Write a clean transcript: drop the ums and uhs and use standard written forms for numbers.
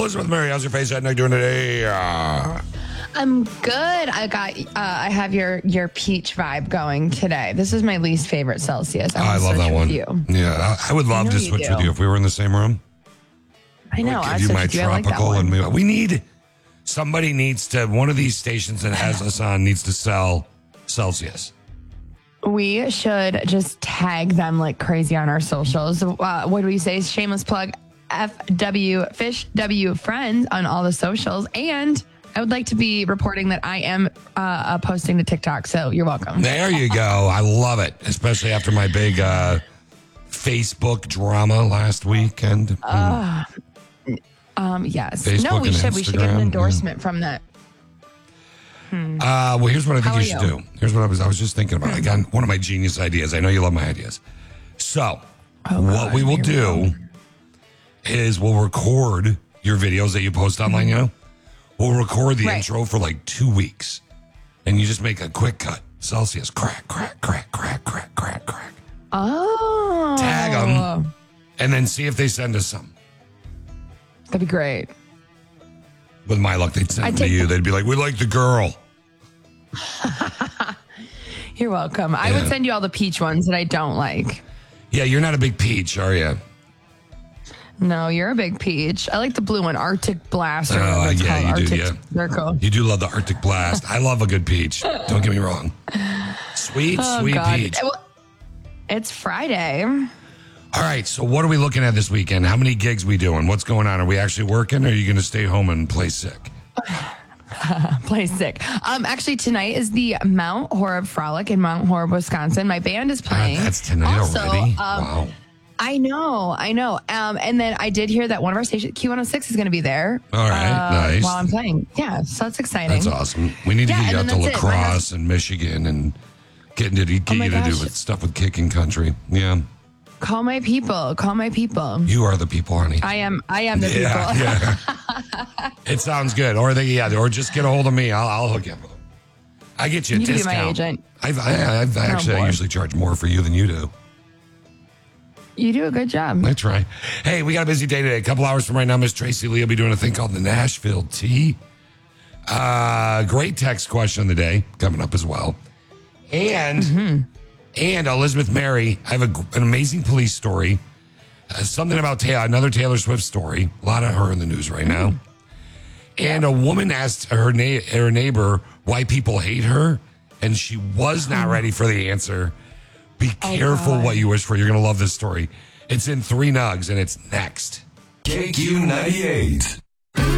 Elizabeth Mary, how's your face neck doing today? I'm good. I have your peach vibe going today. This is my least favorite Celsius. I love that one. You. Yeah, I would love to switch with you if we were in the same room. I know. I'd give you my tropical and we need somebody needs to one of these stations that has us on needs to sell Celsius. We should just tag them like crazy on our socials. What do we say? Shameless plug. FW Fish W Friends on all the socials, and I would like to be reporting that I am posting to TikTok. So you're welcome. There you go. I love it, especially after my big Facebook drama last weekend. Yes. Facebook no, we should. Instagram, We should get an endorsement from that. Well, here's what I think you should do. Here's what I was just thinking about. I got one of my genius ideas. I know you love my ideas. So what we will do is we'll record your videos that you post online, you know? We'll record the intro for like 2 weeks. And you just make a quick cut. Celsius, crack, crack, crack, crack, crack, crack, crack. Oh. Tag them. And then see if they send us some. That'd be great. With my luck, they'd send them to you. They'd be like, we like the girl. You're welcome. I would send you all the peach ones that I don't like. Yeah, you're not a big peach, are you? No, you're a big peach. I like the blue one, Arctic Blast. Oh, yeah, you do, yeah. They're cool. You do love the Arctic Blast. I love a good peach. Don't get me wrong. Sweet God. peach. It's Friday. All right, so what are we looking at this weekend? How many gigs we doing? What's going on? Are we actually working, or are you going to stay home and play sick? Play sick. Actually, tonight is the Mount Horeb Frolic in Mount Horeb, Wisconsin. My band is playing. That's tonight already? Wow. I know. And then I did hear that one of our stations, Q106, is going to be there. All right, nice. While I'm playing. Yeah, so that's exciting. That's awesome. We need to get you out to La Crosse and Michigan and get you to do with stuff with kicking country. Yeah. Call my people. You are the people, honey. I am the people. Yeah. It sounds good. Or or just get a hold of me. I'll hook you up with them. I get you a discount. Be my agent. I usually charge more for you than you do. You do a good job. I try. Hey, we got a busy day today. A couple hours from right now, Miss Tracy Lee will be doing a thing called the Nashville Tea. Great text question of the day coming up as well. And Elizabeth Mary, I have an amazing police story. Something about another Taylor Swift story. A lot of her in the news right now. And a woman asked her neighbor why people hate her, and she was not ready for the answer. Be careful what you wish for. You're going to love this story. It's in 3 nugs, and it's next. KQ98.